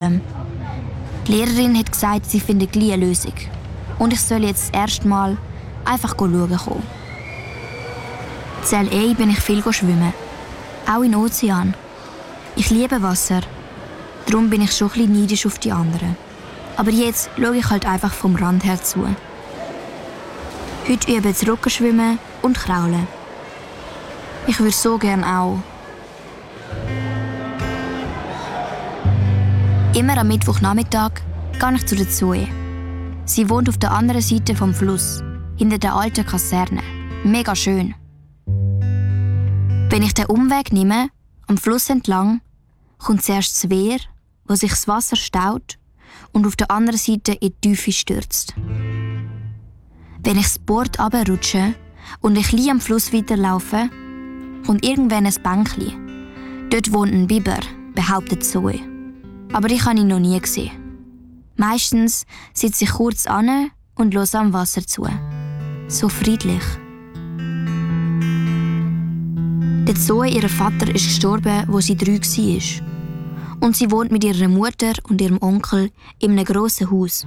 allem. Die Lehrerin hat gesagt, sie finde gleich eine Lösung. Und ich soll jetzt das erste Mal einfach schauen kommen. In L.A. bin ich viel schwimmen. Auch im Ozean. Ich liebe Wasser. Darum bin ich schon ein bisschen neidisch auf die anderen. Aber jetzt schaue ich halt einfach vom Rand her zu. Heute übe ich Rückenschwimmen und Kraulen. Ich würde so gerne auch. Immer am Mittwochnachmittag gehe ich zu der Zoe. Sie wohnt auf der anderen Seite vom Fluss, hinter der alten Kaserne. Mega schön. Wenn ich den Umweg nehme, am Fluss entlang, kommt zuerst das Wehr, wo sich das Wasser staut und auf der anderen Seite in die Tiefe stürzt. Wenn ich das Board runterrutsche und ein bisschen am Fluss weiterlaufe, kommt irgendwann ein Bänkchen. Dort wohnt ein Biber, behauptet Zoe. Aber ich habe ihn noch nie gesehen. Meistens sitze ich kurz an und höre am Wasser zu. So friedlich. Der Zoe, ihr Vater, ist gestorben, als sie 3 war. Und sie wohnt mit ihrer Mutter und ihrem Onkel in einem grossen Haus.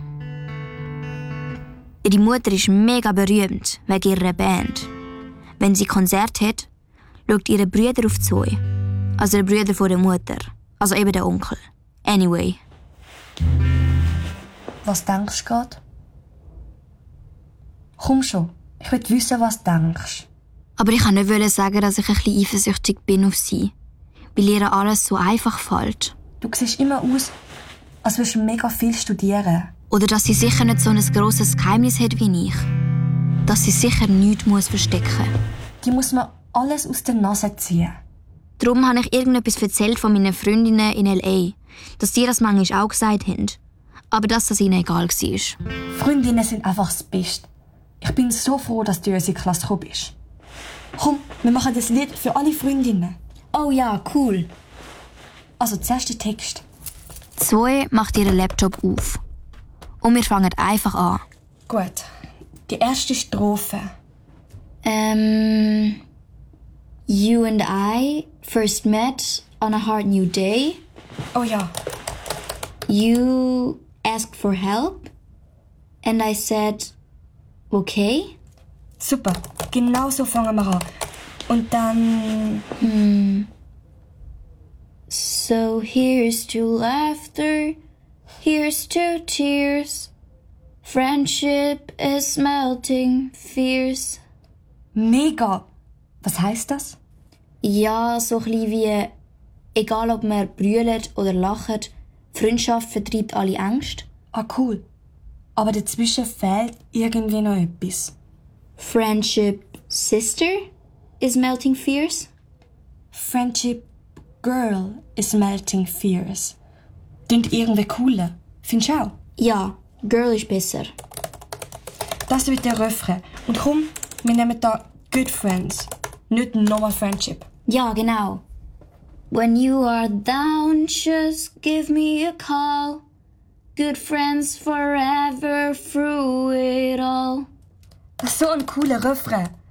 Ihre Mutter ist mega berühmt wegen ihrer Band. Wenn sie Konzert hat, schaut ihre Brüder auf Zoe. Also der Brüder von der Mutter. Also eben der Onkel. Anyway. Was denkst du gerade? Komm schon, ich will wissen, was du denkst. Aber ich wollte nicht sagen, dass ich ein bisschen eifersüchtig bin auf sie. Weil ihr alles so einfach fällt. Du siehst immer aus, als würdest du mega viel studieren. Oder dass sie sicher nicht so ein grosses Geheimnis hat wie ich. Dass sie sicher nichts verstecken muss. Die muss man alles aus der Nase ziehen. Darum habe ich irgendetwas erzählt von meinen Freundinnen in L.A., dass die das manchmal auch gesagt haben. Aber dass das ihnen egal war. Freundinnen sind einfach das Beste. Ich bin so froh, dass du in unsere Klasse gekommen bist. Komm, wir machen das Lied für alle Freundinnen. Oh ja, cool. Also zuerst der Text. Zoe macht ihren Laptop auf. Und wir fangen einfach an. Gut. Die erste Strophe. You and I first met on a hard new day. Oh ja. You asked for help. And I said, okay. Super. Genau so fangen wir an. Und dann... So here's to laughter, here's to tears. Friendship is melting fierce. Mega! Was heisst das? Ja, so ein bisschen wie, egal ob man brüllt oder lacht, Freundschaft vertreibt alle Ängste. Ah, cool. Aber dazwischen fehlt irgendwie noch etwas. Friendship sister is melting fierce. Friendship girl is melting fierce. Klingt irgendwie cooler. Findest du auch? Ja, girl ist besser. Das wird der Refrain. Und komm, wir nehmen da good friends. Nicht normal friendship. Ja, genau. When you are down, just give me a call. Good friends forever through it all. Das ist so ein cooler Refrain.